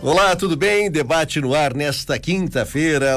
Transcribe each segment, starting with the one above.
Olá, tudo bem? Debate no ar nesta quinta-feira,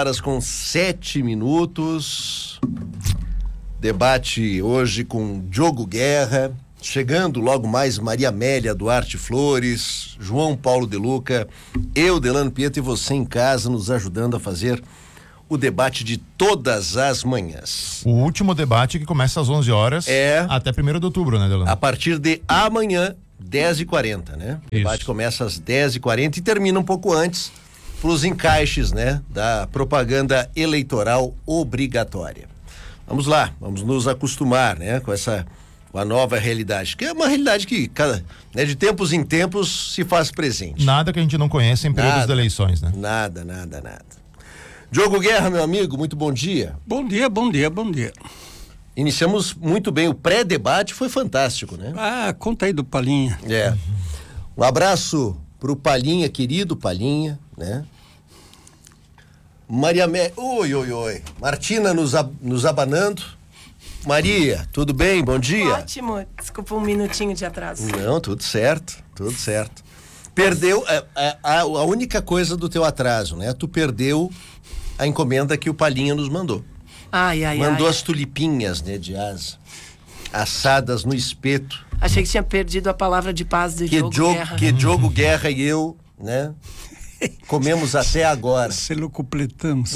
11h07. Debate hoje com Diogo Guerra, chegando logo mais Maria Amélia Duarte Flores, João Paulo De Luca, eu, Delano Pietro, e você em casa nos ajudando a fazer o debate de todas as manhãs. O último debate que começa às 11 horas até 1º de outubro, né, Delano? A partir de amanhã, 10h40, né? O debate começa às 10h40 e termina um pouco antes para os encaixes, né? Da propaganda eleitoral obrigatória. Vamos lá, vamos nos acostumar, né? Com a nova realidade, que é uma realidade que de tempos em tempos se faz presente. Nada que a gente não conhece em períodos de eleições, né? Nada. Diogo Guerra, meu amigo, muito bom dia. Bom dia. Iniciamos muito bem, o pré-debate foi fantástico, né? Conta aí do Palinha. Um abraço pro Palinha, querido Palinha, né? Maria Oi. Martina nos abanando. Maria, tudo bem? Bom dia. Ótimo, desculpa um minutinho de atraso. Não, tudo certo. Perdeu a única coisa do teu atraso, né? Tu perdeu a encomenda que o Palinha nos mandou. Mandou as tulipinhas, né, de asa, assadas no espeto. Achei que tinha perdido a palavra de paz de Diogo Guerra. Que Diogo Guerra e eu, né, comemos até agora. Se locupletamos.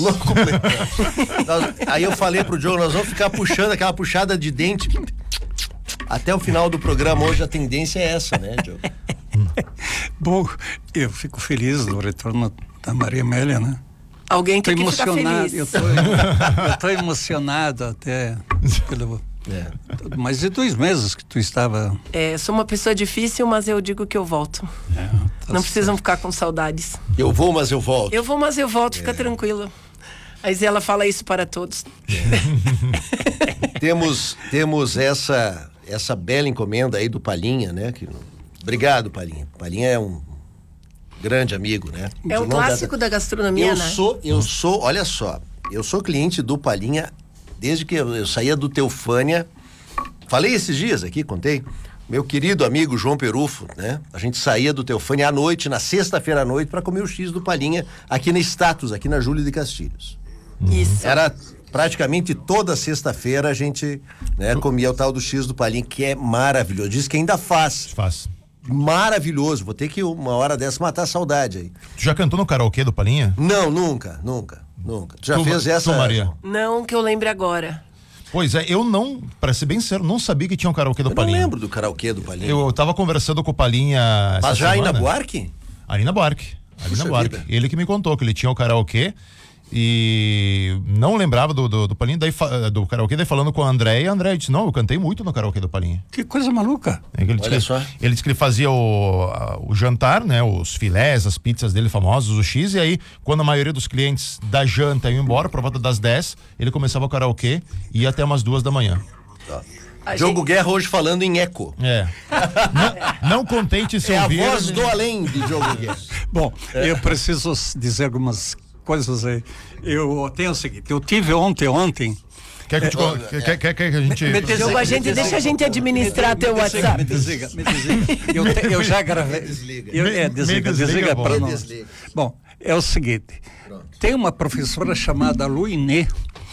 Aí eu falei pro Diogo, nós vamos ficar puxando aquela puxada de dente até o final do programa. Hoje a tendência é essa, né, Diogo? Bom, eu fico feliz do retorno da Maria Amélia, né? Alguém tem que ficar feliz. Eu tô emocionado até pelo... Mais de 2 meses que tu estava... Sou uma pessoa difícil, mas eu digo que eu volto. Não precisam ficar com saudades. Eu vou, mas eu volto. Eu vou, mas eu volto, fica tranquilo. Aí ela fala isso para todos. Temos essa bela encomenda aí do Palinha, né? Obrigado, Palinha. Palinha é um grande amigo, né? É um clássico da gastronomia, eu sou, olha só, eu sou cliente do Palinha desde que eu saía do Teufânia. Falei esses dias aqui, contei. Meu querido amigo João Perufo, né? A gente saía do Teufânia à noite, na sexta-feira à noite, para comer o X do Palinha aqui na Status, aqui na Júlio de Castilhos. Isso. Era praticamente toda sexta-feira a gente, né, comia o tal do X do Palinha, que é maravilhoso. Diz que ainda faz. Maravilhoso, vou ter que uma hora dessa matar a saudade aí. Tu já cantou no karaokê do Palinha? Não, nunca. Tu já fez essa? Maria? Não, que eu lembre agora. Pois é, eu não, pra ser bem sincero, não sabia que tinha um karaokê do Palinha. Eu não lembro do karaokê do Palinha. Eu tava conversando com o Palinha Mas já aí na Buarque? Arina Buarque. Ele que me contou que ele tinha o karaokê e não lembrava do Palinha, daí do karaokê, daí falando com a Andréia, disse, não, eu cantei muito no karaokê do Palinha. Que coisa maluca. Olha só. Ele disse que ele fazia o jantar, né, os filés, as pizzas dele famosas, o X, e aí, quando a maioria dos clientes da janta iam embora, por volta das 10, ele começava o karaokê e ia até umas 2 da manhã. Diogo Guerra hoje falando em eco. Não contente se ouvir. É a voz do além de Diogo Guerra. Bom, eu preciso dizer algumas coisas aí. Eu tenho o seguinte, eu tive ontem. Quer que a gente... Deixa a gente administrar teu WhatsApp. Me desliga. Eu já gravei. Desliga para nós. Bom, é o seguinte. Tem uma professora chamada Luiné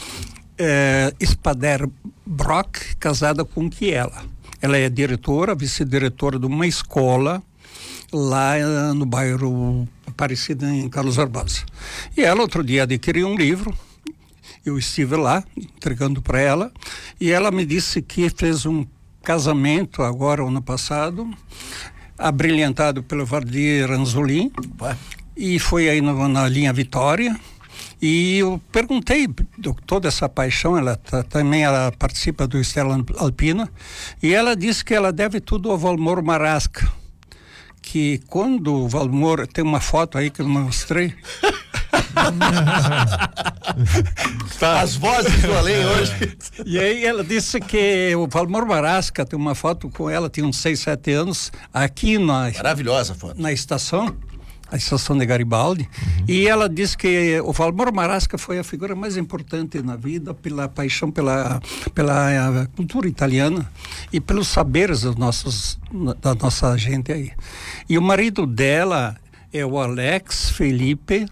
Spader Brock, casada com Kiela. Ela é vice-diretora de uma escola lá no bairro Aparecida, em Carlos Barbosa. E ela outro dia adquiriu um livro, eu estive lá entregando para ela, e ela me disse que fez um casamento agora, ano passado, abrilhantado pelo Valdir Anzolin, e foi aí na linha Vitória. E eu perguntei toda essa paixão, ela participa do Estrela Alpina, e ela disse que ela deve tudo ao Valmor Marasca, que quando o Valmor, tem uma foto aí que eu mostrei. As vozes do além hoje. E aí ela disse que o Valmor Marasca, tem uma foto com ela, tinha uns 6, 7 anos, aqui maravilhosa foto. Na estação. A estação de Garibaldi, e ela disse que o Valmor Marasca foi a figura mais importante na vida pela paixão pela cultura italiana e pelos saberes da nossa gente aí. E o marido dela É o Alex Felipe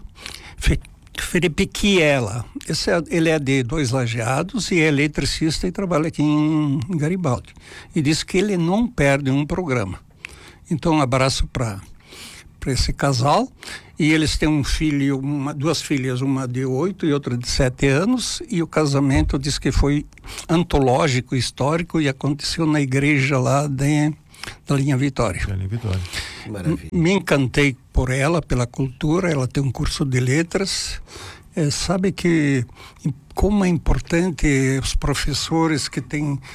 Chiela. Ele é de Dois Lajeados e é eletricista e trabalha aqui em Garibaldi. E diz que ele não perde um programa. Então, um abraço para esse casal. E eles têm um filho, duas filhas, uma de 8 e outra de 7 anos. E o casamento diz que foi antológico, histórico, e aconteceu na igreja lá da Linha Vitória. Maravilha. Me encantei por ela, pela cultura. Ela tem um curso de letras. Sabe que como é importante os professores que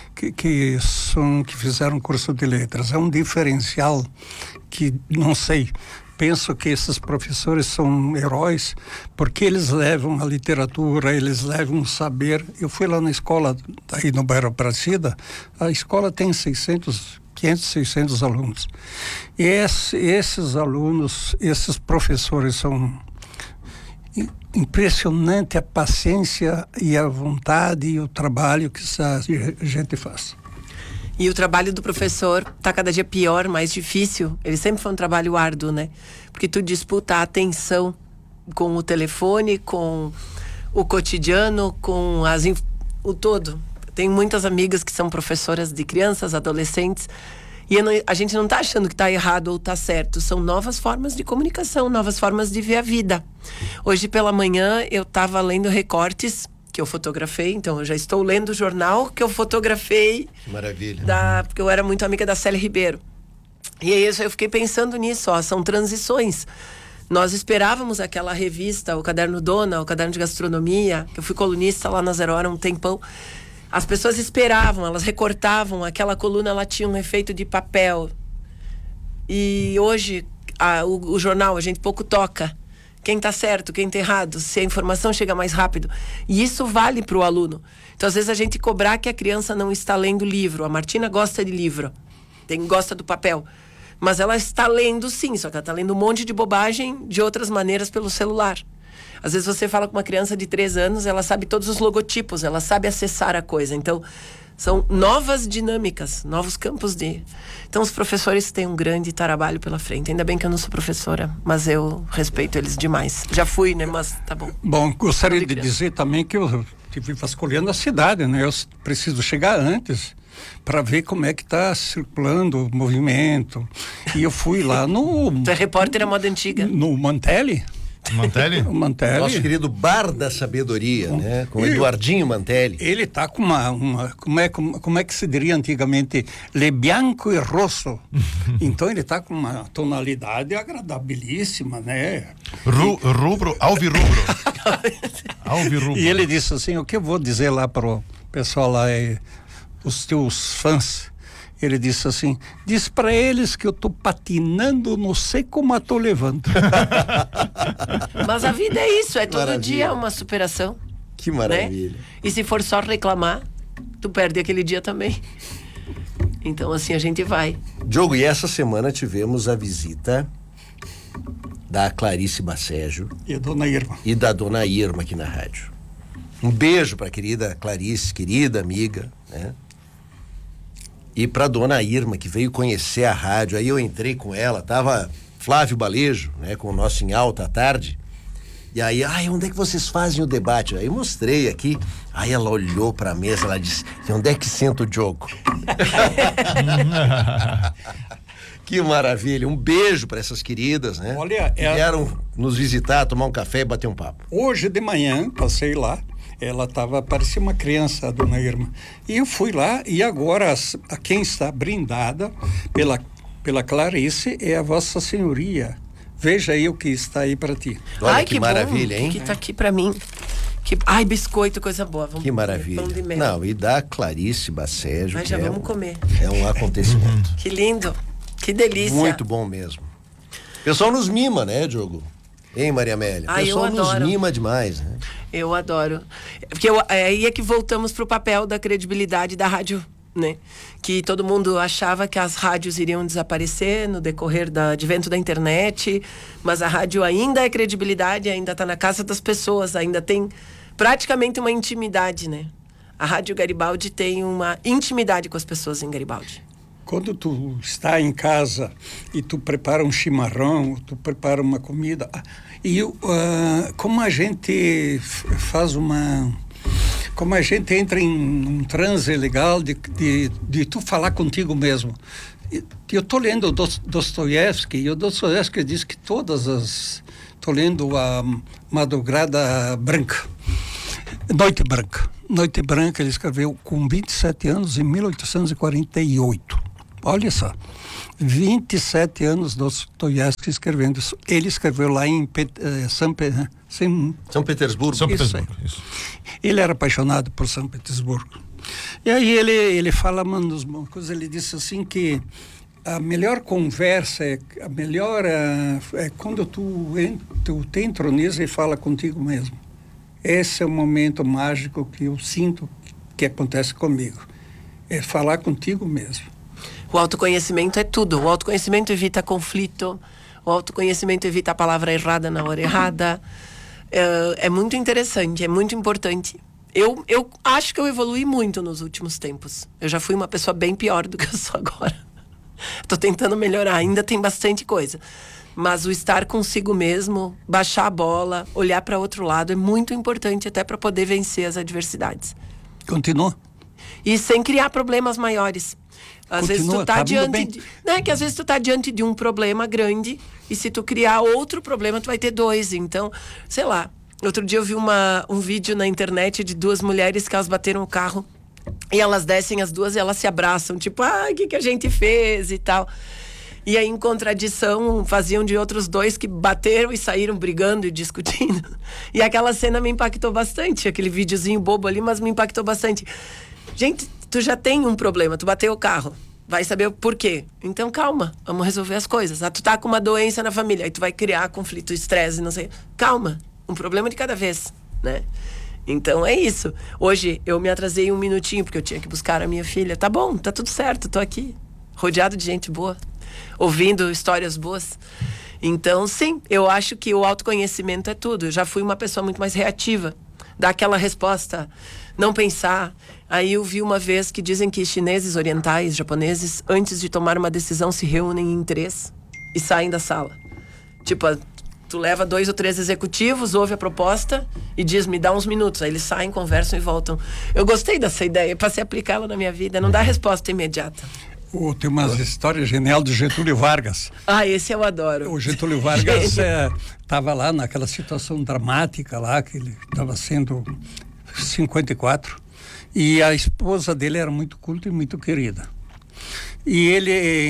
fizeram curso de letras. É um diferencial que, não sei, penso que esses professores são heróis, porque eles levam a literatura, eles levam o saber. Eu fui lá na escola, aí no bairro Aparecida, a escola tem 500, 600 alunos. E esses alunos, esses professores são impressionante a paciência e a vontade e o trabalho que essa gente faz. E o trabalho do professor está cada dia pior, mais difícil. Ele sempre foi um trabalho árduo, né? Porque tu disputa a atenção com o telefone, com o cotidiano, com o todo. Tenho muitas amigas que são professoras de crianças, adolescentes, e a gente não está achando que está errado ou está certo. São novas formas de comunicação, novas formas de ver a vida. Hoje pela manhã eu estava lendo recortes que eu fotografei, então eu já estou lendo o jornal que eu fotografei. Maravilha. Porque eu era muito amiga da Célia Ribeiro. E aí eu fiquei pensando nisso, são transições. Nós esperávamos aquela revista, o Caderno Dona, o Caderno de Gastronomia, que eu fui colunista lá na Zero Hora um tempão. As pessoas esperavam, elas recortavam, aquela coluna ela tinha um efeito de papel. E hoje, o jornal, a gente pouco toca. Quem está certo, quem está errado, se a informação chega mais rápido. E isso vale para o aluno. Então, às vezes, a gente cobrar que a criança não está lendo livro. A Martina gosta de livro, gosta do papel. Mas ela está lendo sim, só que ela está lendo um monte de bobagem de outras maneiras pelo celular. Às vezes você fala com uma criança de 3 anos, ela sabe todos os logotipos, ela sabe acessar a coisa. Então, são novas dinâmicas, novos campos de... Então, os professores têm um grande trabalho pela frente. Ainda bem que eu não sou professora, mas eu respeito eles demais. Já fui, né? Mas tá bom. Bom, gostaria de dizer também que eu estive vasculhando a cidade, né? Eu preciso chegar antes para ver como é que está circulando o movimento. E eu fui lá no... Tu é repórter à moda antiga. No Mantelli. Mantelli? O Mantelli. Nosso querido Bar da Sabedoria, né? Com o Eduardinho Mantelli. Ele tá com como é que se diria antigamente? Le bianco e rosso. Então ele tá com uma tonalidade agradabilíssima, né? Alvirrubro. Alvirrubro. E ele disse assim, o que eu vou dizer lá pro pessoal lá, os teus fãs? Ele disse assim, diz para eles que eu tô patinando, não sei como eu tô levando. Mas a vida é isso, todo Maravilha. dia uma superação. Que maravilha. Né? E se for só reclamar, tu perde aquele dia também. Então assim a gente vai. Diogo, e essa semana tivemos a visita da Clarice Bacejo E a dona Irma. e da dona Irma aqui na rádio. Um beijo para a querida Clarice, querida amiga, né? E para dona Irma, que veio conhecer a rádio. Aí eu entrei com ela, tava Flávio Balejo, né, com o nosso Em Alta à tarde. E aí, onde é que vocês fazem o debate? Aí eu mostrei aqui. Aí ela olhou para a mesa, ela disse: "E onde é que senta o Diogo?" Que maravilha. Um beijo para essas queridas, né? Olha, que vieram nos visitar, tomar um café e bater um papo. Hoje de manhã, passei lá, ela parecia uma criança, a dona Irma. E eu fui lá, e agora quem está brindada pela Clarice é a Vossa Senhoria. Veja aí o que está aí para ti. Olha que maravilha, bom, hein? Que tá aqui para mim. Biscoito, coisa boa. Vamos Que comer maravilha. pão de mel. Não, e da Clarice Bacejo. Mas já vamos comer. É um acontecimento. Que lindo. Que delícia. Muito bom mesmo. O pessoal nos mima, né, Diogo? Hein, Maria Amélia? O pessoal nos mima demais, né? Eu adoro. Porque aí é que voltamos pro papel da credibilidade da rádio, né? Que todo mundo achava que as rádios iriam desaparecer no decorrer do advento da internet, mas a rádio ainda é credibilidade, ainda está na casa das pessoas, ainda tem praticamente uma intimidade, né? A Rádio Garibaldi tem uma intimidade com as pessoas em Garibaldi. quando tu está em casa e tu prepara um chimarrão, tu prepara uma comida, e como a gente como a gente entra em um transe legal de tu falar contigo mesmo. Eu estou lendo Dostoiévski, e o Dostoiévski diz que estou lendo a Madrugada Branca, Noite Branca, ele escreveu com 27 anos em 1848. Olha só, 27 anos Dostoiévski escrevendo isso. Ele escreveu lá em São Petersburgo. Isso. Ele era apaixonado por São Petersburgo. E aí ele fala uma coisa, ele disse assim que a melhor conversa é quando tu te entroniza e fala contigo mesmo. Esse é o momento mágico que eu sinto que acontece comigo. É falar contigo mesmo. O autoconhecimento é tudo. O autoconhecimento evita conflito. O autoconhecimento evita a palavra errada na hora errada. É muito interessante, é muito importante. Eu acho que eu evolui muito nos últimos tempos. Eu já fui uma pessoa bem pior do que eu sou agora. Estou tentando melhorar, ainda tem bastante coisa. Mas o estar consigo mesmo, baixar a bola, olhar para outro lado é muito importante até para poder vencer as adversidades. Continua. E sem criar problemas maiores. Às vezes tu tá diante que às vezes tu tá diante de um problema grande e se tu criar outro problema tu vai ter dois. Então, sei lá, outro dia eu vi um vídeo na internet de duas mulheres que elas bateram o carro e elas descem as duas e elas se abraçam, tipo, o que a gente fez e tal. E aí, em contradição, faziam de outros dois que bateram e saíram brigando e discutindo. E aquela cena me impactou bastante, aquele videozinho bobo ali, mas me impactou bastante. Gente, tu já tem um problema, tu bateu o carro, vai saber o porquê. Então, calma, vamos resolver as coisas. Tu tá com uma doença na família, aí tu vai criar conflito, estresse, não sei. Calma, um problema de cada vez, né? Então, é isso. Hoje, eu me atrasei 1 minutinho, porque eu tinha que buscar a minha filha. Tá bom, tá tudo certo, tô aqui, rodeado de gente boa, ouvindo histórias boas. Então, sim, eu acho que o autoconhecimento é tudo. Eu já fui uma pessoa muito mais reativa, dar aquela resposta, não pensar. Aí eu vi uma vez que dizem que chineses, orientais, japoneses, antes de tomar uma decisão, se reúnem em 3 e saem da sala. Tipo, tu leva 2 ou 3 executivos, ouve a proposta e diz, me dá uns minutos. Aí eles saem, conversam e voltam. Eu gostei dessa ideia, passei a aplicá-la na minha vida. Não dá resposta imediata. Tem umas histórias genial do Getúlio Vargas. Esse eu adoro. O Getúlio Vargas estava lá naquela situação dramática lá, que ele estava sendo 54, e a esposa dele era muito culta e muito querida. E ele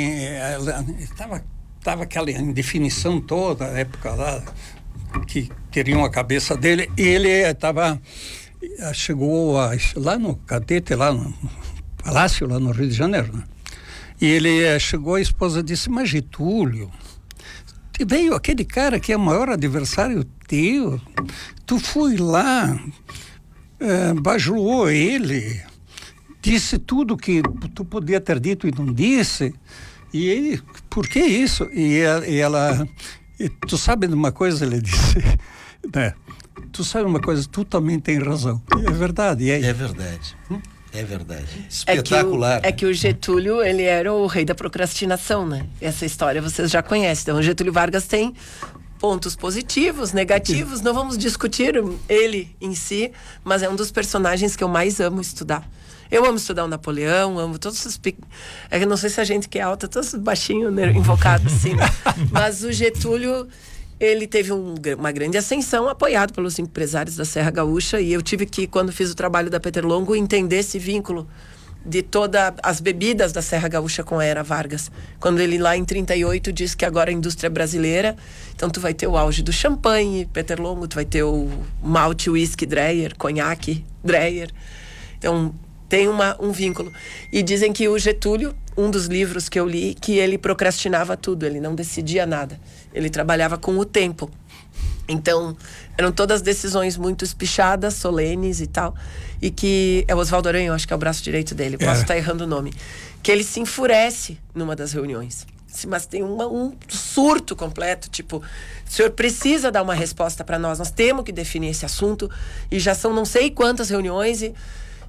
estava aquela indefinição toda, a época lá, que queriam a cabeça dele, e ele chegou lá no Catete, lá no Palácio, lá no Rio de Janeiro, né? E ele chegou, a esposa disse, mas Getúlio, veio aquele cara que é o maior adversário teu, tu foi lá, bajulou ele, disse tudo que tu podia ter dito e não disse, e ele, por que isso? E ela tu sabe de uma coisa, ele disse, né? Tu sabe uma coisa, tu também tem razão. É verdade. É verdade. É verdade. Espetacular. É que o Getúlio, ele era o rei da procrastinação, né? Essa história vocês já conhecem. Então, o Getúlio Vargas tem pontos positivos, negativos. Não vamos discutir ele em si, mas é um dos personagens que eu mais amo estudar. Eu amo estudar o Napoleão, amo todos os... É que não sei se a gente que é alta, todos baixinhos, invocados, assim. Né? Mas o Getúlio... Ele teve uma grande ascensão, apoiado pelos empresários da Serra Gaúcha, e eu tive que, quando fiz o trabalho da Peter Longo, entender esse vínculo de todas as bebidas da Serra Gaúcha com a Era Vargas. Quando ele, lá em 38, disse que agora a indústria é brasileira, então tu vai ter o auge do champanhe, Peter Longo, tu vai ter o malte, whisky, Dreyer, conhaque, Dreyer. Então, tem um vínculo. E dizem que o Getúlio, um dos livros que eu li, que ele procrastinava tudo, ele não decidia nada. Ele trabalhava com o tempo. Então, eram todas decisões muito espichadas, solenes e tal. E que... É o Oswaldo Aranha, eu acho que é o braço direito dele. Posso estar errando o nome. Que ele se enfurece numa das reuniões. Mas tem um surto completo. Tipo, o senhor precisa dar uma resposta para nós. Nós temos que definir esse assunto. E já são não sei quantas reuniões.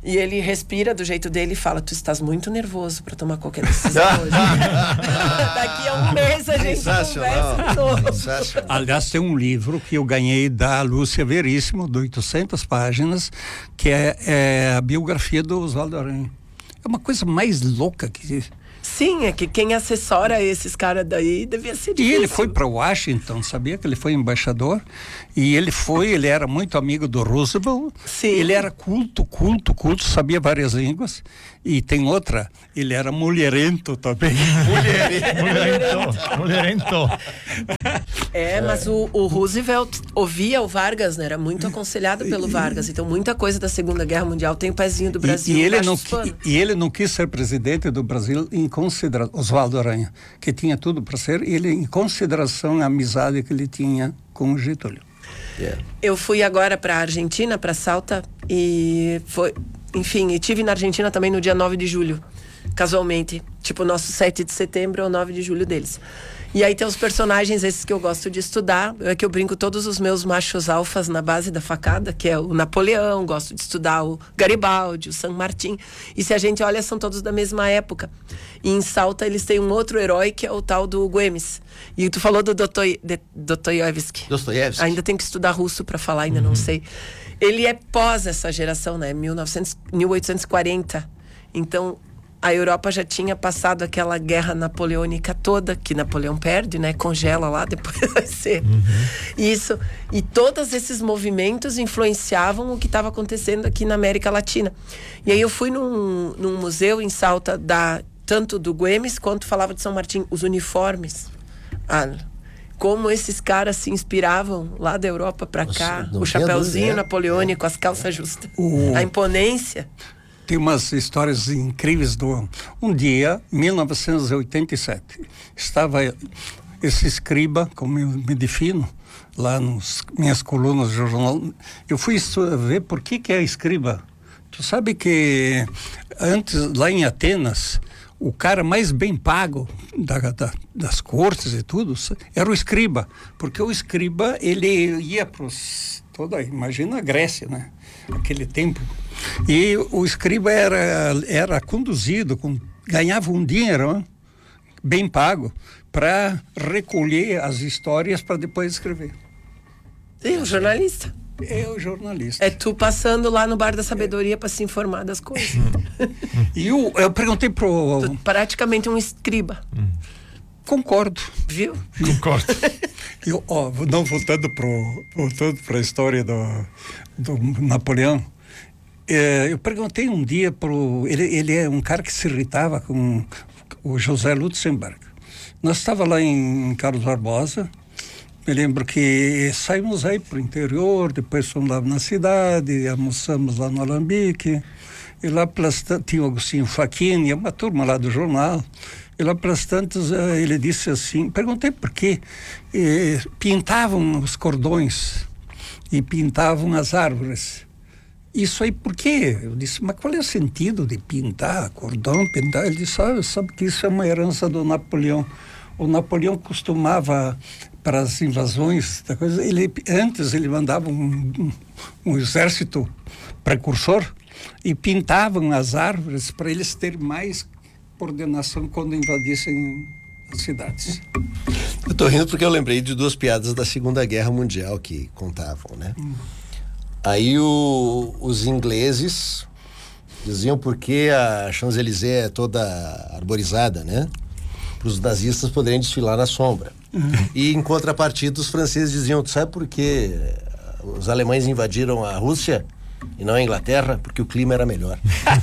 E ele respira do jeito dele e fala: tu estás muito nervoso para tomar qualquer decisão hoje. Daqui a um mês a gente conversa de novo. Aliás, tem um livro que eu ganhei da Lúcia Veríssimo, de 800 páginas, que é a biografia do Oswaldo Aranha. É uma coisa mais louca que... Sim, é que quem assessora esses caras daí devia ser difícil. E ele foi para Washington, sabia que ele foi embaixador? E ele era muito amigo do Roosevelt. Sim. Ele era culto, sabia várias línguas. E tem outra, ele era mulherento também. Mulherento. Mas o Roosevelt ouvia o Vargas, né? Era muito aconselhado pelo Vargas. Então, muita coisa da Segunda Guerra Mundial tem o pezinho do Brasil. E ele não quis ser presidente do Brasil em consideração, Oswaldo Aranha, que tinha tudo para ser, ele em consideração à amizade que ele tinha com o Getúlio. Yeah. Eu fui agora para a Argentina, para Salta, e tive na Argentina também no dia 9 de julho, casualmente. Tipo, o nosso 7 de setembro é o 9 de julho deles. E aí tem os personagens esses que eu gosto de estudar, é que eu brinco todos os meus machos alfas na base da facada, que é o Napoleão, gosto de estudar o Garibaldi, o San Martín. E se a gente olha, são todos da mesma época. E em Salta eles têm um outro herói, que é o tal do Güemes. E tu falou do Dostoiévski. Ainda tem que estudar russo para falar, ainda não sei. Ele é pós essa geração, né? 1840. Então, a Europa já tinha passado aquela guerra napoleônica toda, que Napoleão perde, né? Congela lá, depois vai ser. Isso. E todos esses movimentos influenciavam o que estava acontecendo aqui na América Latina. E aí eu fui num museu em Salta, tanto do Güemes quanto falava de São Martim, os uniformes. Como esses caras se inspiravam lá da Europa para cá. O chapeuzinho napoleônico, as calças justas. A imponência. Tem umas histórias incríveis um dia, 1987, estava esse escriba, como eu me defino, lá nas minhas colunas do jornal. Eu fui ver por que é escriba. Tu sabe que antes, lá em Atenas, o cara mais bem pago das cortes e tudo era o escriba, porque o escriba, ele ia para imagina a Grécia, né? Aquele tempo. E o escriba era conduzido, ganhava um dinheiro bem pago para recolher as histórias para depois escrever. Sim, o jornalista. É o jornalista. É tu passando lá no Bar da Sabedoria para se informar das coisas. E eu perguntei praticamente um escriba. Concordo. Viu? Concordo. Voltando para a história do Napoleão, eu perguntei um dia ele é um cara que se irritava com o José Lutzenberg. Nós estávamos lá em Carlos Barbosa. Me lembro que saímos aí para o interior, depois fomos lá na cidade, almoçamos lá no Alambique, e lá tinha o Agostinho Facchini, uma turma lá do jornal, e lá pelas tantas ele disse assim, perguntei por quê, pintavam os cordões e pintavam as árvores. Isso aí por quê? Eu disse, mas qual é o sentido de pintar cordão, pintar? Ele disse, sabe que isso é uma herança do Napoleão. O Napoleão costumava, para as invasões da coisa, antes ele mandava um exército precursor e pintavam as árvores para eles terem mais coordenação quando invadissem as cidades. Eu tô rindo porque eu lembrei de duas piadas da Segunda Guerra Mundial que contavam, né? Aí os ingleses diziam porque a Champs-Élysées é toda arborizada, né? Para os nazistas poderem desfilar na sombra. E em contrapartida os franceses diziam, tu sabe por que os alemães invadiram a Rússia e não a Inglaterra? Porque o clima era melhor.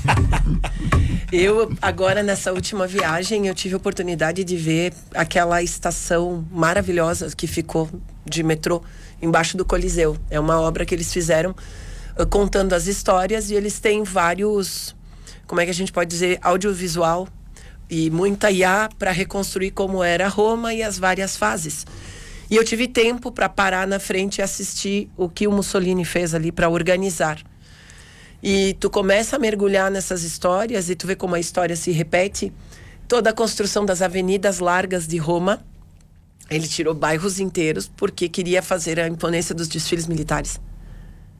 Eu, agora nessa última viagem, eu tive a oportunidade de ver aquela estação maravilhosa que ficou de metrô embaixo do Coliseu. É uma obra que eles fizeram contando as histórias, e eles têm vários, como é que a gente pode dizer, audiovisual e muita IA para reconstruir como era Roma e as várias fases. E eu tive tempo para parar na frente e assistir o que o Mussolini fez ali para organizar. E tu começa a mergulhar nessas histórias e tu vê como a história se repete. Toda a construção das avenidas largas de Roma, ele tirou bairros inteiros porque queria fazer a imponência dos desfiles militares.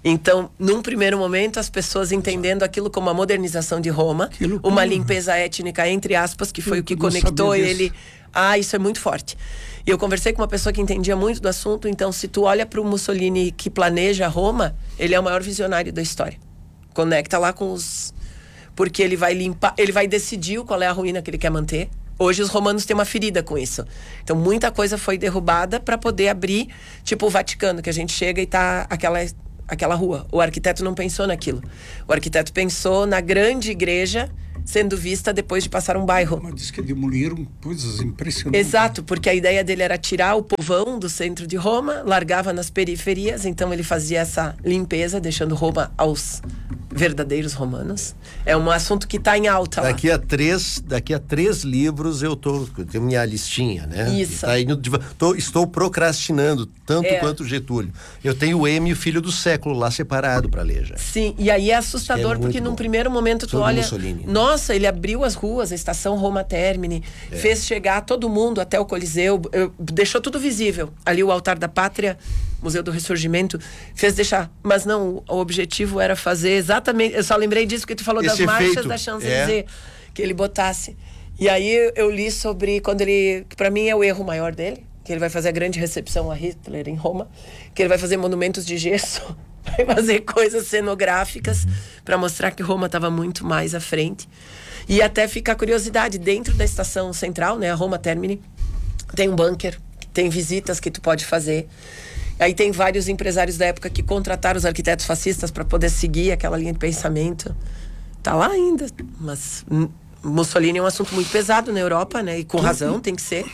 Então, num primeiro momento, as pessoas entendendo aquilo como a modernização de Roma, uma limpeza étnica, entre aspas, que foi o que conectou ele. Isso é muito forte. E eu conversei com uma pessoa que entendia muito do assunto, então se tu olha para o Mussolini que planeja Roma, ele é o maior visionário da história. Conecta lá com os... Porque ele vai limpar, ele vai decidir qual é a ruína que ele quer manter. Hoje os romanos têm uma ferida com isso. Então muita coisa foi derrubada para poder abrir, tipo o Vaticano, que a gente chega e tá aquela rua. O arquiteto não pensou naquilo. O arquiteto pensou na grande igreja sendo vista depois de passar um bairro. Mas diz que demoliram coisas impressionantes. Exato, porque a ideia dele era tirar o povão do centro de Roma, largava nas periferias, então ele fazia essa limpeza, deixando Roma aos verdadeiros romanos. É um assunto que está em alta lá. Daqui a três livros eu tenho minha listinha, né? Isso. Estou procrastinando tanto quanto o Getúlio. Eu tenho o M e o Filho do Século lá separado para ler já. Sim, e aí é assustador, porque num primeiro momento tu olha... Mussolini. Nossa, ele abriu as ruas, a estação Roma Termini, fez chegar todo mundo até o Coliseu, deixou tudo visível. Ali o Altar da Pátria, Museu do Ressurgimento, fez deixar. Mas não, o objetivo era fazer exatamente... Eu só lembrei disso porque tu falou das marchas da Champs-Élysées, que ele botasse. E aí eu li sobre quando ele... Que pra mim é o erro maior dele, que ele vai fazer a grande recepção a Hitler em Roma, que ele vai fazer monumentos de gesso, vai fazer coisas cenográficas para mostrar que Roma estava muito mais à frente. E até fica a curiosidade, dentro da estação central, né, a Roma Termini, tem um bunker, tem visitas que tu pode fazer. Aí tem vários empresários da época que contrataram os arquitetos fascistas para poder seguir aquela linha de pensamento. Tá lá ainda, mas Mussolini é um assunto muito pesado na Europa, né? E com razão, tem que ser.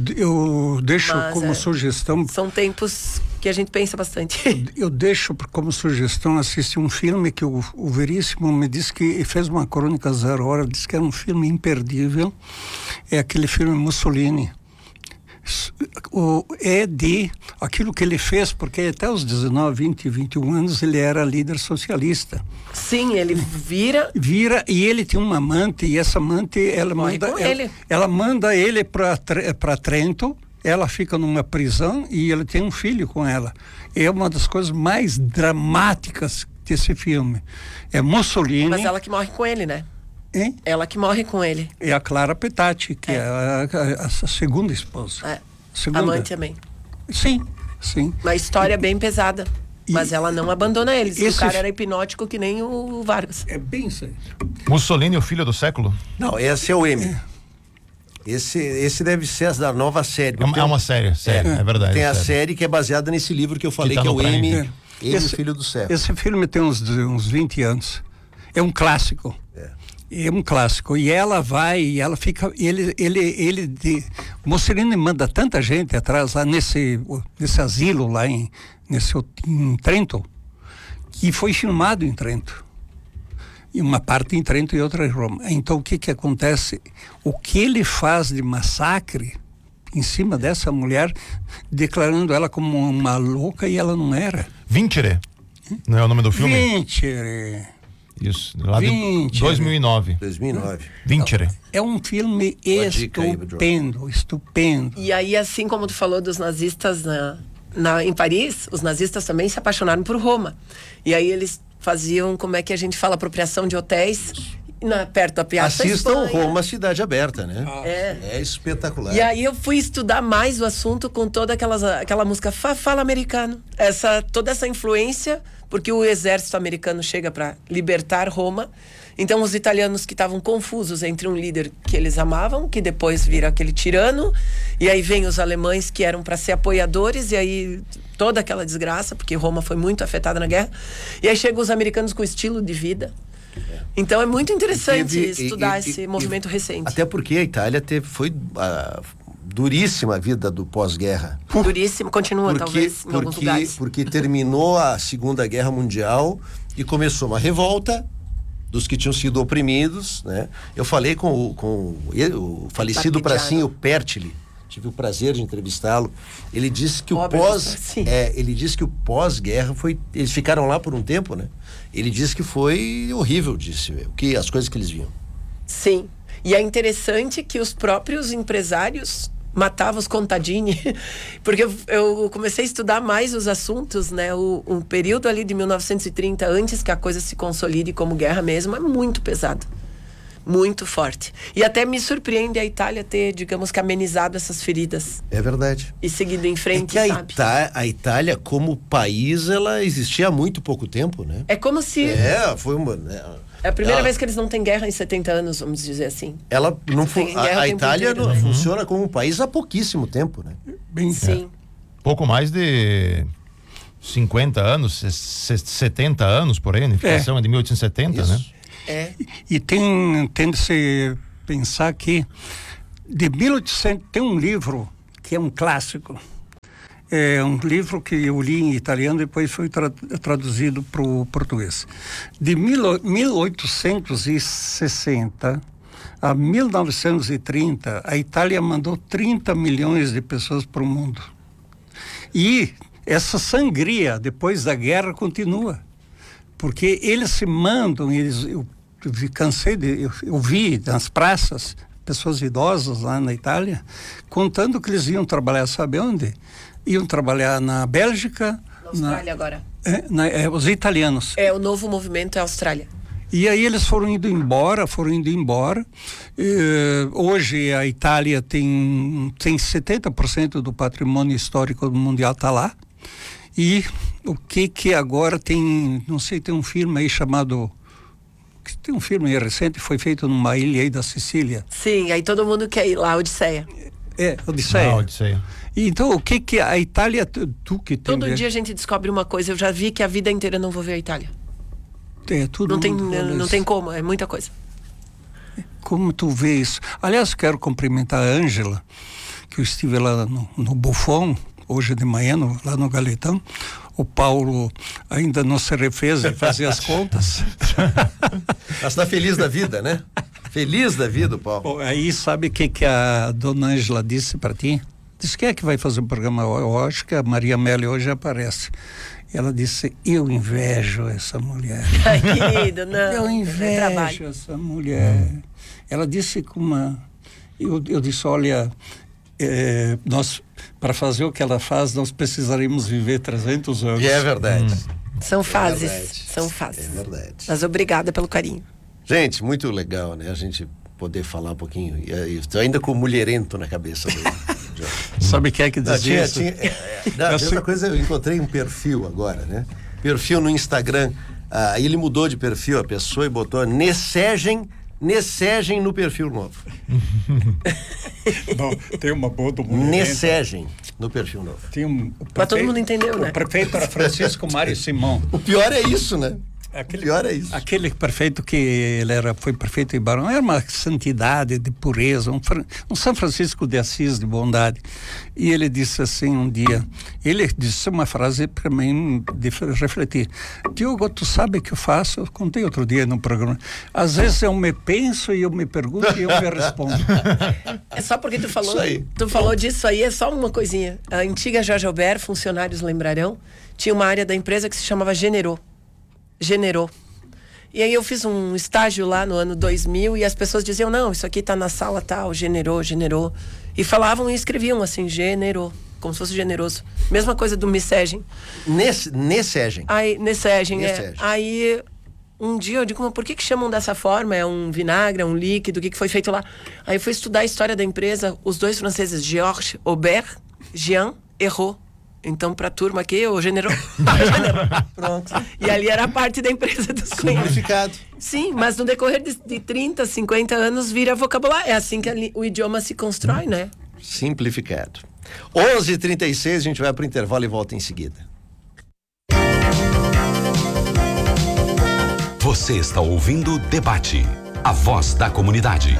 Eu deixo como sugestão... São tempos que a gente pensa bastante. Eu deixo como sugestão assistir um filme que o Veríssimo me disse que fez uma crônica 0 hora, disse que era um filme imperdível. É aquele filme Mussolini. É de aquilo que ele fez, porque até os 19, 20, 21 anos ele era líder socialista. Sim, ele vira e ele tem uma amante, e essa amante ela manda ele para Trento, ela fica numa prisão e ele tem um filho com ela. É uma das coisas mais dramáticas desse filme. É Mussolini. Mas ela que morre com ele, né? Hein? Ela que morre com ele. É a Clara Petacci, que é a segunda esposa. Amante também. Sim. Uma história bem pesada. Mas ela não abandona eles. O cara era hipnótico que nem o Vargas. É bem isso aí. Mussolini, o filho do século? Não, esse é o M. Esse deve ser a da nova série. É uma série, é verdade. Tem a série que é baseada nesse livro que eu falei, que é o M, o Filho do Século. Esse filme tem uns 20 anos. É um clássico. É um clássico. E ela vai, e ela fica... Mussolini manda tanta gente atrás lá nesse asilo lá em Trento, que foi filmado em Trento. E uma parte em Trento e outra em Roma. Então o que acontece? O que ele faz de massacre em cima dessa mulher, declarando ela como uma louca, e ela não era. Vincere. Não é o nome do filme? Vincere. Isso, lá de 2009. Vincere. É um filme estupendo. E aí, assim como tu falou dos nazistas em Paris, os nazistas também se apaixonaram por Roma. E aí eles faziam, como é que a gente fala, apropriação de hotéis perto da Piazza Assistam Espanha. Roma, Cidade Aberta, né? É espetacular. E aí eu fui estudar mais o assunto com toda aquela música Fala Americano. Toda essa influência, porque o exército americano chega para libertar Roma. Então os italianos que estavam confusos entre um líder que eles amavam, que depois vira aquele tirano, e aí vem os alemães que eram para ser apoiadores, e aí toda aquela desgraça, porque Roma foi muito afetada na guerra. E aí chegam os americanos com estilo de vida. Então é muito interessante estudar esse movimento recente. Até porque a Itália foi duríssima a vida do pós-guerra. Duríssima, continua talvez em alguns lugares. Porque terminou a Segunda Guerra Mundial e começou uma revolta dos que tinham sido oprimidos, né? Eu falei com o falecido pracinho Pertile, tive o prazer de entrevistá-lo. Ele disse que ele disse que o pós-guerra eles ficaram lá por um tempo, né? Ele disse que foi horrível, as coisas que eles viam. Sim. E é interessante que os próprios empresários matava os contadini, porque eu comecei a estudar mais os assuntos, né? O período ali de 1930, antes que a coisa se consolide como guerra mesmo, é muito pesado. Muito forte. E até me surpreende a Itália ter, digamos que, amenizado essas feridas. É verdade. E seguido em frente, é que sabe? a Itália, como país, ela existia há muito pouco tempo, né? É como se... foi uma... É a primeira vez que eles não têm guerra em 70 anos, vamos dizer assim. Ela não a Itália inteiro, né? funciona como um país há pouquíssimo tempo, né? Bem, sim. Pouco mais de 50 anos, 70 anos por aí, a unificação é de 1870, Isso. né? E tem de se pensar que de 1800 tem um livro que é um clássico. É um livro que eu li em italiano, depois foi traduzido para o português. De 1860 a 1930, a Itália mandou 30 milhões de pessoas para o mundo. E essa sangria, depois da guerra, continua. Porque eles se mandam, eu vi nas praças pessoas idosas lá na Itália contando que eles iam trabalhar, sabe onde? Iam trabalhar na Bélgica. Na Austrália agora. Os italianos. O novo movimento é a Austrália. E aí eles foram indo embora. Hoje a Itália tem 70% do patrimônio histórico mundial está lá. E o que agora tem, não sei, tem um filme aí chamado... Tem um filme recente, foi feito numa ilha aí da Sicília. Sim, aí todo mundo quer ir lá, Odisseia. Odisseia. Odisseia. Então, o que a Itália... Todo dia a gente descobre uma coisa. Eu já vi que a vida inteira não vou ver a Itália. Tudo não tem como, é muita coisa. Como tu vê isso? Aliás, quero cumprimentar a Ângela, que eu estive lá no Buffon, hoje de manhã, lá no Galetão. O Paulo ainda não se refez de fazer as contas. Mas está feliz da vida, né? Feliz da vida, o Paulo. Bom, aí sabe o que a dona Ângela disse para ti? Disse que é que vai fazer o programa. Eu acho que a Maria Amélia hoje aparece. Ela disse, eu invejo essa mulher. Ai, querido, não. Eu invejo essa mulher. Ela disse com uma... Eu disse, olha, nós, para fazer o que ela faz, nós precisaríamos viver 300 anos. E é verdade. São fases. Verdade. São fases. É verdade. Mas obrigada pelo carinho. Gente, muito legal, né? A gente poder falar um pouquinho. Estou ainda com o mulherento na cabeça dele. Sabe quem é que dizia isso? Outra coisa, eu encontrei um perfil agora, né? Perfil no Instagram. Aí ele mudou de perfil a pessoa e botou Nessegem no perfil novo. Bom, tem uma boa do mulherento. Nessegem no perfil novo. Mas todo mundo entendeu, né? O prefeito era Francisco Mário Simão. O pior é isso, né? Aquele prefeito que ele foi prefeito em Barão, era uma santidade de pureza, um São Francisco de Assis de bondade. E ele disse assim um dia, ele disse uma frase para mim de refletir. Diogo, tu sabe o que eu faço? Eu contei outro dia no programa. Às vezes eu me penso e eu me pergunto e eu me respondo. É só porque tu falou disso aí, é só uma coisinha. A antiga Jorge Albert, funcionários lembrarão, tinha uma área da empresa que se chamava Generou. E aí eu fiz um estágio lá no ano 2000 e as pessoas diziam, não, isso aqui tá na sala tal, generou. E falavam e escreviam assim, generou, como se fosse generoso. Mesma coisa do Nessegem. Nessegem. Nessegem. Aí um dia eu digo, mas por que chamam dessa forma? É um vinagre, é um líquido, o que foi feito lá? Aí eu fui estudar a história da empresa, os dois franceses, Georges Aubert, Jean Errou. Então, pra turma aqui, o generou. Pronto. E ali era parte da empresa dos Simplificado. Sim, mas no decorrer de 30, 50 anos vira vocabulário. É assim que o idioma se constrói, né? Simplificado. 11h36, a gente vai pro intervalo e volta em seguida. Você está ouvindo Debate, a voz da comunidade.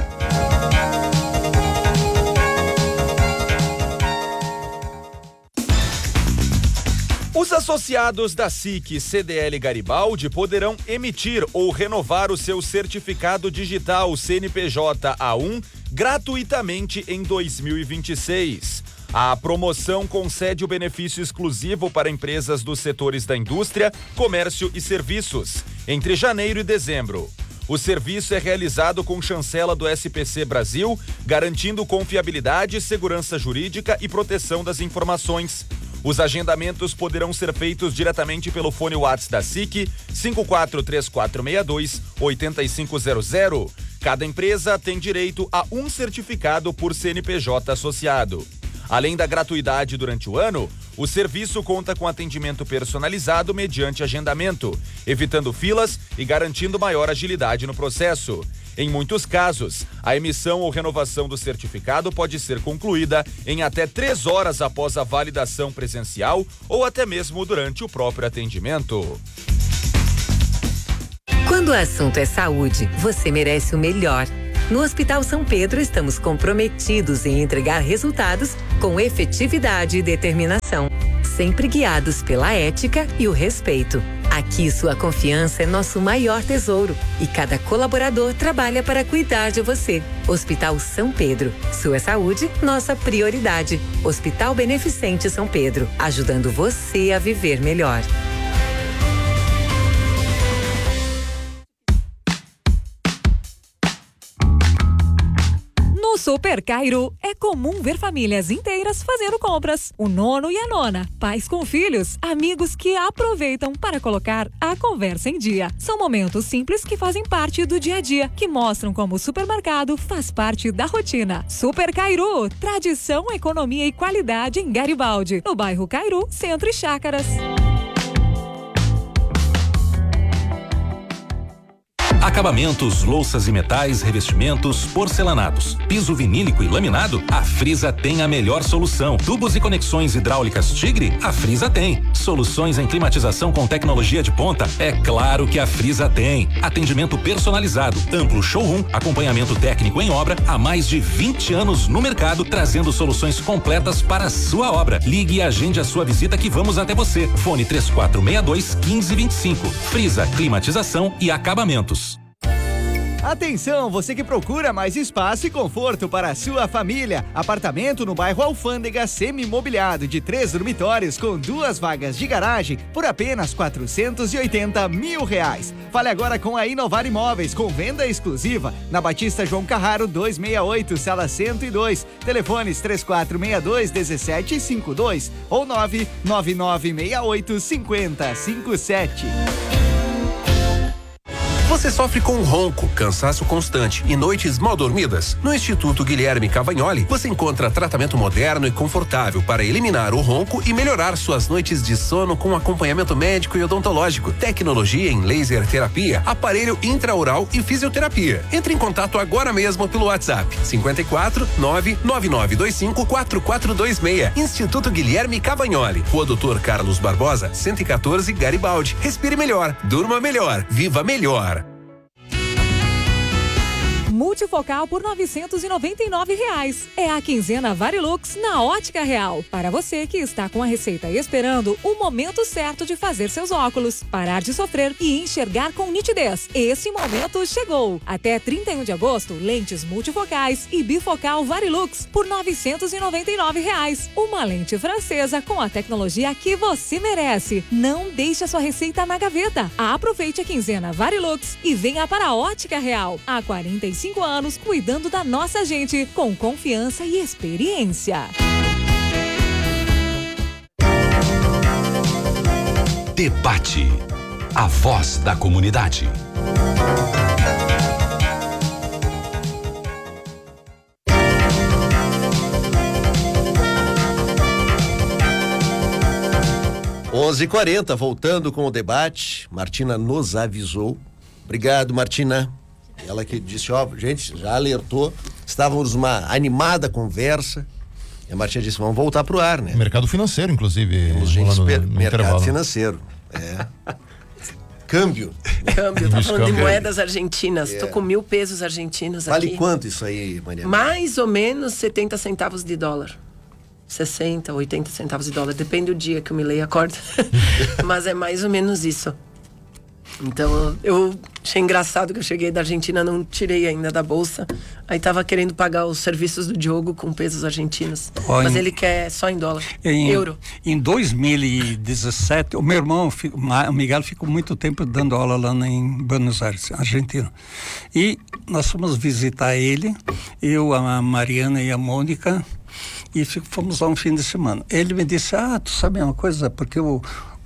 Os associados da SIC CDL Garibaldi poderão emitir ou renovar o seu certificado digital CNPJ A1 gratuitamente em 2026. A promoção concede o benefício exclusivo para empresas dos setores da indústria, comércio e serviços, entre janeiro e dezembro. O serviço é realizado com chancela do SPC Brasil, garantindo confiabilidade, segurança jurídica e proteção das informações. Os agendamentos poderão ser feitos diretamente pelo fone WhatsApp da SIC 543462-8500. Cada empresa tem direito a um certificado por CNPJ associado. Além da gratuidade durante o ano, o serviço conta com atendimento personalizado mediante agendamento, evitando filas e garantindo maior agilidade no processo. Em muitos casos, a emissão ou renovação do certificado pode ser concluída em até 3 horas após a validação presencial ou até mesmo durante o próprio atendimento. Quando o assunto é saúde, você merece o melhor. No Hospital São Pedro, estamos comprometidos em entregar resultados com efetividade e determinação, sempre guiados pela ética e o respeito. Aqui, sua confiança é nosso maior tesouro e cada colaborador trabalha para cuidar de você. Hospital São Pedro. Sua saúde, nossa prioridade. Hospital Beneficente São Pedro, ajudando você a viver melhor. No Super Cairo, é comum ver famílias inteiras fazendo compras. O nono e a nona, pais com filhos, amigos que aproveitam para colocar a conversa em dia. São momentos simples que fazem parte do dia a dia, que mostram como o supermercado faz parte da rotina. Super Cairo, tradição, economia e qualidade em Garibaldi, no bairro Cairu, Centro e Chácaras. Acabamentos, louças e metais, revestimentos, porcelanatos, piso vinílico e laminado, a Frisa tem a melhor solução. Tubos e conexões hidráulicas Tigre, a Frisa tem. Soluções em climatização com tecnologia de ponta, é claro que a Frisa tem. Atendimento personalizado, amplo showroom, acompanhamento técnico em obra, há mais de 20 anos no mercado, trazendo soluções completas para a sua obra. Ligue e agende a sua visita que vamos até você. Fone 3462-1525. Frisa, climatização e acabamentos. Atenção, você que procura mais espaço e conforto para a sua família. Apartamento no bairro Alfândega, semi-mobiliado de 3 dormitórios com 2 vagas de garagem por apenas R$480 mil. Fale agora com a Inovar Imóveis, com venda exclusiva na Batista João Carraro 268, sala 102. Telefones 3462-1752 ou 99968-5057. Você sofre com ronco, cansaço constante e noites mal dormidas? No Instituto Guilherme Cavagnoli, você encontra tratamento moderno e confortável para eliminar o ronco e melhorar suas noites de sono com acompanhamento médico e odontológico, tecnologia em laser terapia, aparelho intraoral e fisioterapia. Entre em contato agora mesmo pelo WhatsApp 54 99925 4426. Instituto Guilherme Cavagnoli, Rua Doutor Carlos Barbosa, 114, Garibaldi. Respire melhor, durma melhor, viva melhor. Multifocal por R$999. É a quinzena Varilux na Ótica Real. Para você que está com a receita esperando o momento certo de fazer seus óculos, parar de sofrer e enxergar com nitidez. Esse momento chegou. Até 31 de agosto, lentes multifocais e bifocal Varilux por R$999. Uma lente francesa com a tecnologia que você merece. Não deixe a sua receita na gaveta. Aproveite a quinzena Varilux e venha para a Ótica Real. Há 45 anos cuidando da nossa gente com confiança e experiência. Debate. A voz da comunidade. Onze h 40, voltando com o debate. Martina nos avisou. Obrigado, Martina. Ela que disse, gente, já alertou, estávamos numa animada conversa, e a Martina disse, vamos voltar pro ar, né? Mercado financeiro, inclusive. Mercado financeiro, Câmbio. Tá falando de moedas argentinas. Tô com 1.000 pesos argentinos aqui. Vale quanto isso aí, Maria? Mais ou menos 70 centavos de dólar. 60, 80 centavos de dólar. Depende do dia que o Milei acorda. Mas é mais ou menos isso. Então eu achei engraçado que eu cheguei da Argentina, não tirei ainda da bolsa. Aí tava querendo pagar os serviços do Diogo com pesos argentinos. Mas ele quer só em dólar, euro. Em 2017, o meu irmão, o Miguel, ficou muito tempo dando aula lá em Buenos Aires, Argentina. E nós fomos visitar ele, eu, a Mariana e a Mônica, e fomos lá um fim de semana. Ele me disse, tu sabe uma coisa, porque o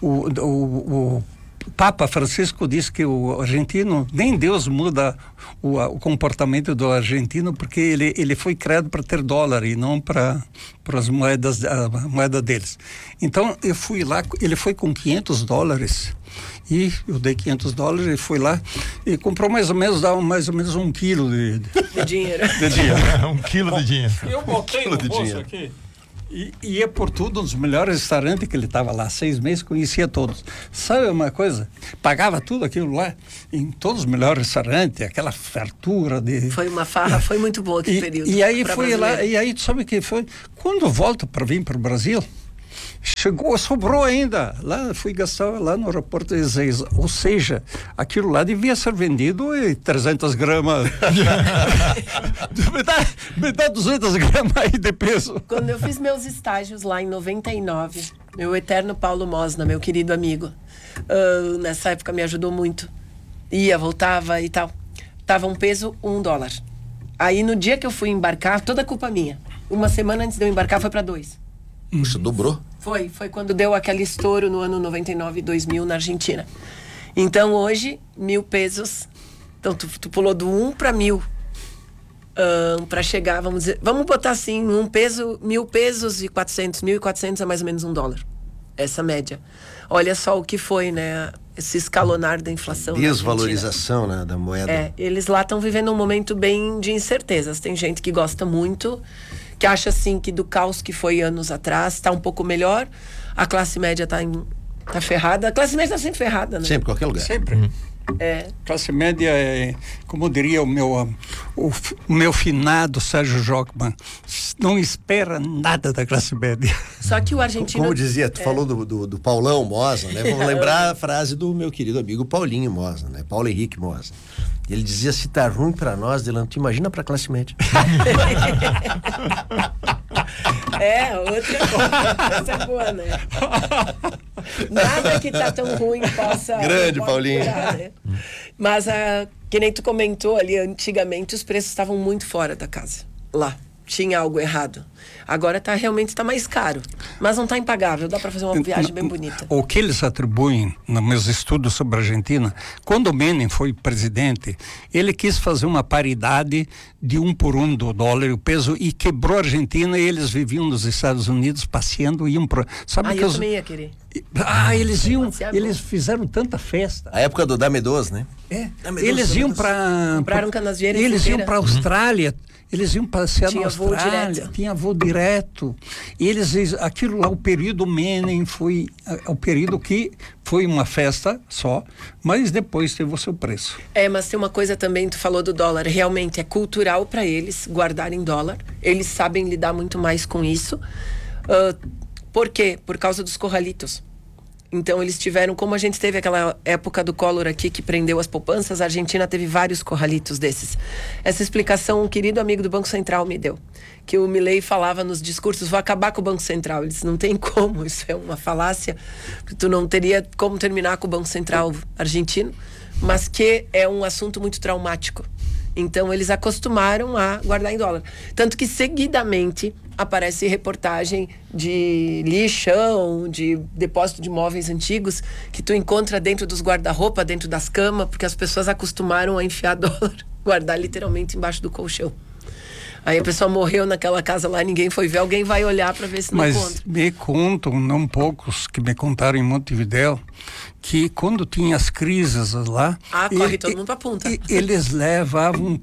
Papa Francisco disse que o argentino, nem Deus muda o comportamento do argentino, porque ele foi criado para ter dólar e não para as moedas, a moeda deles. Então eu fui lá, ele foi com $500 e eu dei $500, ele foi lá e comprou mais ou menos 1 quilo de dinheiro. De dinheiro. 1 quilo de dinheiro. Eu botei no bolso aqui. E ia por tudo, um dos melhores restaurantes que ele estava lá 6 meses, conhecia todos. Sabe uma coisa? Pagava tudo aquilo lá, em todos os melhores restaurantes, aquela fartura de... Foi uma farra, foi muito boa aquele período. E aí foi lá, e aí sabe o que foi? Quando volto para vir para o Brasil, sobrou ainda. Lá fui gastar lá no aeroporto de Ezeiza. Ou seja, aquilo lá devia ser vendido em 300 gramas. me dá 200 gramas aí de peso. Quando eu fiz meus estágios lá em 99, meu eterno Paulo Mosna, meu querido amigo, nessa época me ajudou muito. Ia, voltava e tal. Tava um peso $1. Aí no dia que eu fui embarcar, toda a culpa minha. Uma semana antes de eu embarcar foi para 2. Puxa, dobrou? Foi quando deu aquele estouro no ano 99 e 2000 na Argentina. Então hoje, 1.000 pesos. Então tu pulou do 1 para 1.000. Para chegar, vamos botar assim, 1 peso, 1.000 pesos e 400. 1.400 é mais ou menos $1. Essa média. Olha só o que foi, né? Esse escalonar da inflação. Desvalorização, né, da moeda. Eles lá estão vivendo um momento bem de incertezas. Tem gente que gosta muito, que acha assim que do caos que foi anos atrás está um pouco melhor. A classe média tá ferrada. A classe média tá sempre ferrada, né? Sempre, qualquer lugar. Sempre. Classe média como diria o meu finado Sérgio Jockman, não espera nada da classe média. Só que o argentino... Como dizia, tu falou do Paulão Mosna, né? Vamos lembrar a frase do meu querido amigo Paulinho Mosna, né? Paulo Henrique Mosna. Ele dizia, se tá ruim pra nós, Delano, imagina pra classe média. Outra coisa boa, né? Nada que tá tão ruim possa... Grande, Paulinho. Curar, né? Mas, que nem tu comentou ali, antigamente os preços estavam muito fora da casa. Lá. Tinha algo errado. Agora realmente tá mais caro. Mas não tá impagável. Dá para fazer uma viagem bem bonita. O que eles atribuem nos meus estudos sobre a Argentina, quando o Menem foi presidente, ele quis fazer uma paridade de 1 por 1 do dólar, o peso, e quebrou a Argentina, e eles viviam nos Estados Unidos passeando, iam para... Eu também ia querer. Eles fizeram tanta festa. A época do Dame 12, né? Eles iam para... Compraram canasvieiras. Eles iam para a Austrália. Eles iam passear na Voo Austrália, direto. Tinha voo direto. E aquilo lá, o período Menem foi o período que foi uma festa só, mas depois teve o seu preço. Mas tem uma coisa também, tu falou do dólar, realmente é cultural para eles guardarem dólar. Eles sabem lidar muito mais com isso. Por quê? Por causa dos corralitos. Então eles tiveram, como a gente teve aquela época do Collor aqui que prendeu as poupanças, a Argentina teve vários corralitos desses. Essa explicação um querido amigo do Banco Central me deu, que o Milei falava nos discursos, vou acabar com o Banco Central. Ele disse, não tem como, isso é uma falácia, porque tu não teria como terminar com o Banco Central argentino, mas que é um assunto muito traumático. Então eles acostumaram a guardar em dólar. Tanto que seguidamente aparece reportagem de lixão, de depósito de móveis antigos, que tu encontra dentro dos guarda-roupa, dentro das camas, porque as pessoas acostumaram a enfiar dólar, guardar literalmente embaixo do colchão. Aí a pessoa morreu naquela casa lá, ninguém foi ver, alguém vai olhar para ver se não encontra. Mas me contam, não poucos que me contaram em Montevidéu, que quando tinha as crises lá... corre todo mundo pra punta. Eles levavam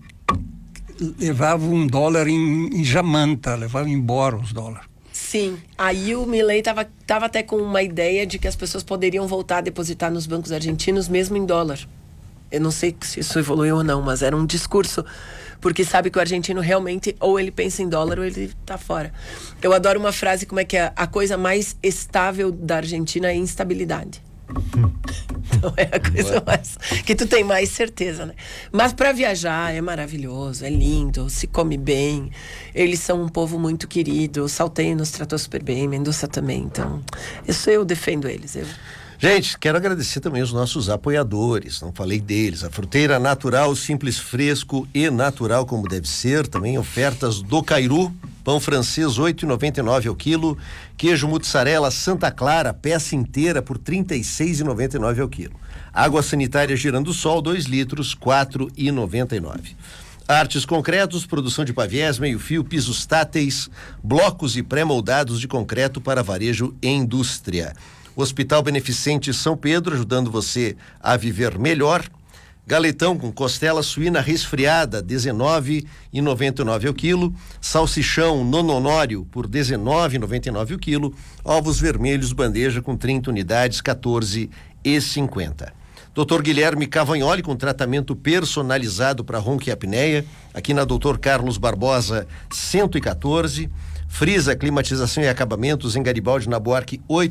dólar em Jamanta, levavam embora os dólares. Sim, aí o Milei tava até com uma ideia de que as pessoas poderiam voltar a depositar nos bancos argentinos mesmo em dólar. Eu não sei se isso evoluiu ou não, mas era um discurso, porque sabe que o argentino realmente ou ele pensa em dólar ou ele tá fora. Eu adoro uma frase, como é que é? A coisa mais estável da Argentina é instabilidade. Não é a coisa mais... que tu tem mais certeza, né? Mas para viajar é maravilhoso, é lindo, se come bem. Eles são um povo muito querido. O Salteio nos tratou super bem, Mendoza também. Então, eu defendo eles. Gente, quero agradecer também os nossos apoiadores, não falei deles. A Fruteira Natural, simples, fresco e natural como deve ser. Também ofertas do Cairu, pão francês R$ 8,99 ao quilo. Queijo mussarela Santa Clara, peça inteira por R$ 36,99 ao quilo. Água sanitária Girando Sol, 2 litros, R$ 4,99. Artes Concretos, produção de pavés, meio-fio, pisos táteis, blocos e pré-moldados de concreto para varejo e indústria. Hospital Beneficente São Pedro, ajudando você a viver melhor. Galetão com costela suína resfriada, R$ 19,99 ao quilo. Salsichão nononório por R$ 19,99 ao quilo. Ovos vermelhos bandeja com 30 unidades, R$ 14,50. Dr. Guilherme Cavagnoli com tratamento personalizado para ronco e apneia, aqui na Dr. Carlos Barbosa 114. Frisa Climatização e Acabamentos em Garibaldi, na Buarque 8.